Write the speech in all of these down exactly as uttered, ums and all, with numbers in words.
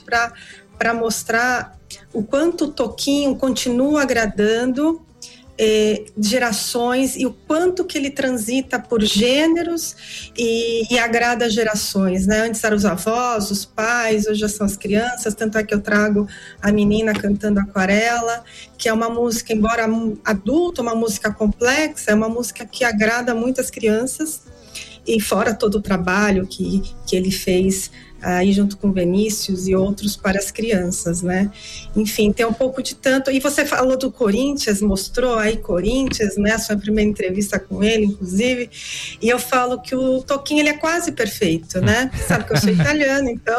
para para mostrar o quanto o Toquinho continua agradando eh, gerações e o quanto que ele transita por gêneros e, e agrada gerações, né? Antes eram os avós, os pais, hoje já são as crianças, tanto é que eu trago a menina cantando Aquarela, que é uma música, embora adulta, uma música complexa, é uma música que agrada muitas crianças, e fora todo o trabalho que, que ele fez aí junto com Vinícius e outros para as crianças, né? Enfim, tem um pouco de tanto. E você falou do Corinthians, mostrou aí Corinthians, né? A sua primeira entrevista com ele, inclusive. E eu falo que o Toquinho, ele é quase perfeito, né? Sabe que eu sou italiana, então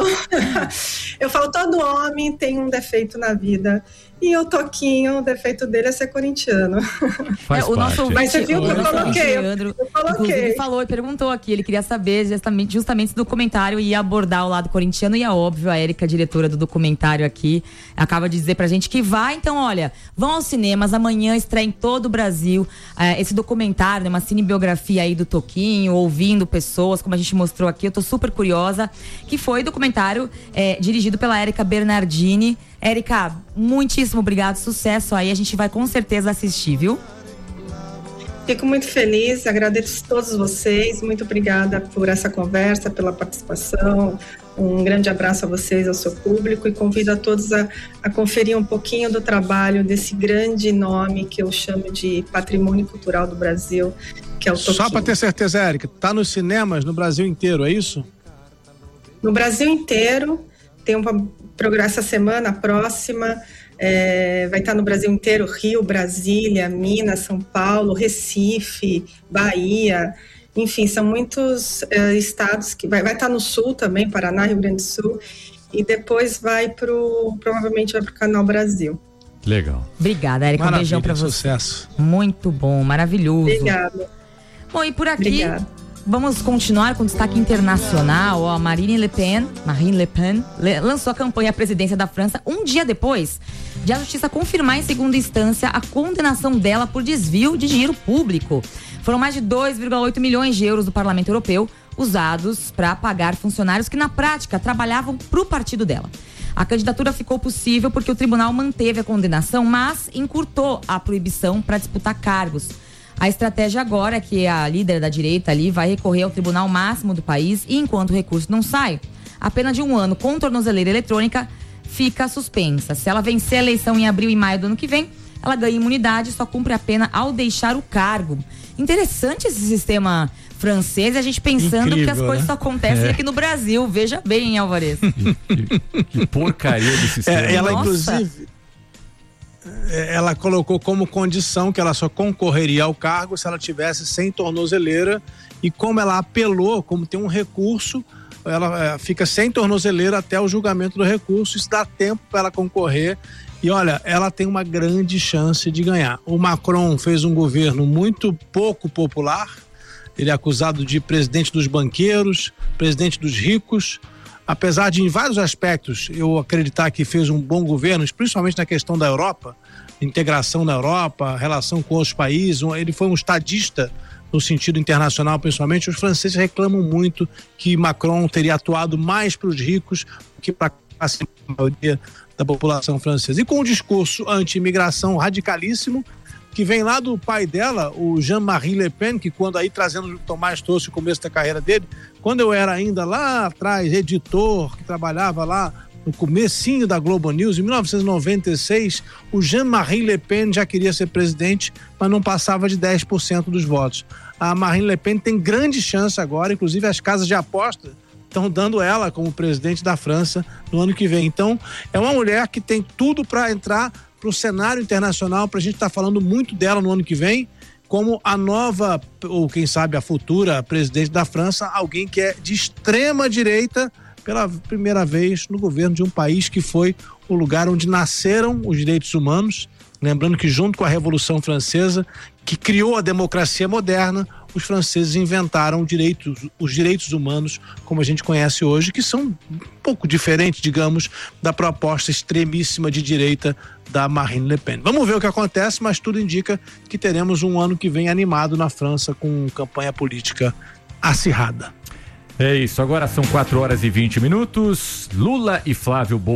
eu falo, todo homem tem um defeito na vida. E o Toquinho, o defeito dele é ser corintiano. Faz é, o nosso ouvinte, Mas você viu que eu coloquei? Leandro, eu coloquei. Inclusive falou e perguntou aqui, ele queria saber justamente, justamente do documentário e abordar o lado corintiano, e é óbvio, a Érica, diretora do documentário aqui, acaba de dizer pra gente que vai. Então, olha, vão aos cinemas, amanhã estreia em todo o Brasil é, esse documentário, né, uma cinebiografia aí do Toquinho, ouvindo pessoas, como a gente mostrou aqui, eu tô super curiosa, que foi documentário é, dirigido pela Érica Bernardini. Érica, muitíssimo obrigado, sucesso aí, a gente vai com certeza assistir, viu? Fico muito feliz, agradeço a todos vocês, muito obrigada por essa conversa, pela participação, um grande abraço a vocês, ao seu público, e convido a todos a, a conferir um pouquinho do trabalho desse grande nome que eu chamo de patrimônio cultural do Brasil, que é o Toquinho. Só para ter certeza, Érica, tá nos cinemas no Brasil inteiro, é isso? No Brasil inteiro, tem uma programa essa semana, a próxima, é, vai estar no Brasil inteiro, Rio, Brasília, Minas, São Paulo, Recife, Bahia, enfim, são muitos é, estados que vai, vai estar no Sul também, Paraná, Rio Grande do Sul, e depois vai pro, provavelmente vai pro Canal Brasil. Legal. Obrigada, Érica, um beijão pra você. Sucesso. Muito bom, maravilhoso. Obrigada. Bom, e por aqui... Obrigada. Vamos continuar com destaque internacional. A Marine Le Pen, Marine Le Pen lançou a campanha à presidência da França um dia depois de a justiça confirmar em segunda instância a condenação dela por desvio de dinheiro público. Foram mais de dois vírgula oito milhões de euros do Parlamento Europeu usados para pagar funcionários que na prática trabalhavam para o partido dela. A candidatura ficou possível porque o tribunal manteve a condenação, mas encurtou a proibição para disputar cargos. A estratégia agora é que a líder da direita ali vai recorrer ao tribunal máximo do país e, enquanto o recurso não sai, a pena de um ano com tornozeleira eletrônica fica suspensa. Se ela vencer a eleição em abril e maio do ano que vem, ela ganha imunidade e só cumpre a pena ao deixar o cargo. Interessante esse sistema francês, e a gente pensando Incrível, que as coisas né? só acontecem é. aqui no Brasil. Veja bem, hein, Alvarez? que, que porcaria de sistema. É, ela, Nossa. inclusive... ela colocou como condição que ela só concorreria ao cargo se ela tivesse sem tornozeleira, e como ela apelou, como tem um recurso, ela é, fica sem tornozeleira até o julgamento do recurso. Isso dá tempo para ela concorrer, e olha, ela tem uma grande chance de ganhar. O Macron fez um governo muito pouco popular, ele é acusado de presidente dos banqueiros, presidente dos ricos. Apesar de, em vários aspectos, eu acreditar que fez um bom governo, principalmente na questão da Europa, integração na Europa, relação com outros países, ele foi um estadista no sentido internacional, principalmente. Os franceses reclamam muito que Macron teria atuado mais para os ricos do que para a maioria da população francesa. E com um discurso anti-imigração radicalíssimo, que vem lá do pai dela, o Jean-Marie Le Pen, que quando aí, trazendo o Tomás trouxe o começo da carreira dele, quando eu era ainda lá atrás, editor, que trabalhava lá no comecinho da Globo News, em mil novecentos e noventa e seis, o Jean-Marie Le Pen já queria ser presidente, mas não passava de dez por cento dos votos. A Marine Le Pen tem grande chance agora, inclusive as casas de aposta estão dando ela como presidente da França no ano que vem. Então, é uma mulher que tem tudo para entrar para o cenário internacional, para a gente estar tá falando muito dela no ano que vem, como a nova, ou quem sabe a futura presidente da França, alguém que é de extrema direita pela primeira vez no governo de um país que foi o lugar onde nasceram os direitos humanos. Lembrando que junto com a Revolução Francesa, que criou a democracia moderna, os franceses inventaram direitos, os direitos humanos como a gente conhece hoje, que são um pouco diferentes, digamos, da proposta extremíssima de direita da Marine Le Pen. Vamos ver o que acontece, mas tudo indica que teremos um ano que vem animado na França com campanha política acirrada. É isso, agora são quatro horas e vinte minutos. Lula e Flávio Bolsonaro